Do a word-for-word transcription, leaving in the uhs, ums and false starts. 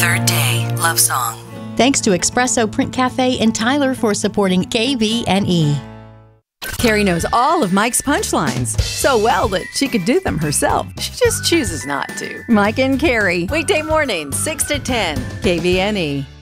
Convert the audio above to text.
Third Day Love Song. Thanks to Espresso Print Cafe in Tyler for supporting K V N E. Carrie knows all of Mike's punchlines so well that she could do them herself. She just chooses not to. Mike and Carrie, weekday mornings, six to ten, K V N E.